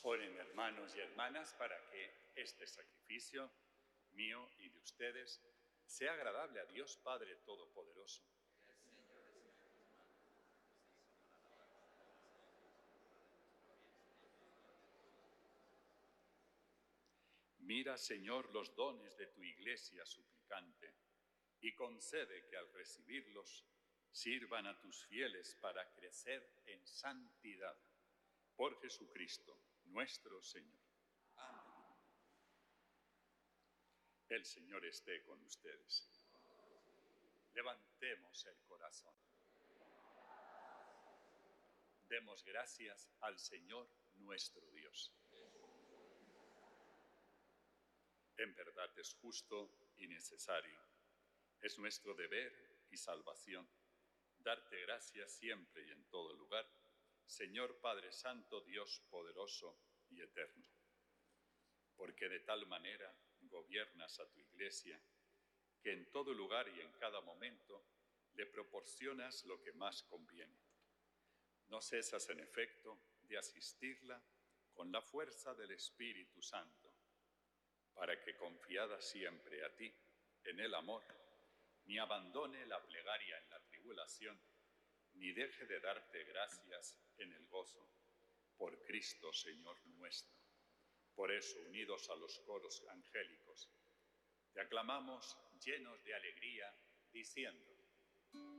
Oren, hermanos y hermanas, para que este sacrificio mío y de ustedes sea agradable a Dios Padre Todopoderoso. Mira, Señor, los dones de tu Iglesia suplicante y concede que al recibirlos sirvan a tus fieles para crecer en santidad. Por Jesucristo, nuestro Señor. Amén. El Señor esté con ustedes. Levantemos el corazón. Demos gracias al Señor nuestro Dios. En verdad es justo y necesario. Es nuestro deber y salvación darte gracias siempre y en todo lugar, Señor Padre Santo, Dios poderoso y eterno. Porque de tal manera gobiernas a tu Iglesia, que en todo lugar y en cada momento le proporcionas lo que más conviene. No cesas, en efecto, de asistirla con la fuerza del Espíritu Santo, para que, confiada siempre a ti, en el amor, ni abandone la plegaria en la tribulación, ni deje de darte gracias en el gozo, por Cristo Señor nuestro. Por eso, unidos a los coros angélicos, te aclamamos llenos de alegría, diciendo: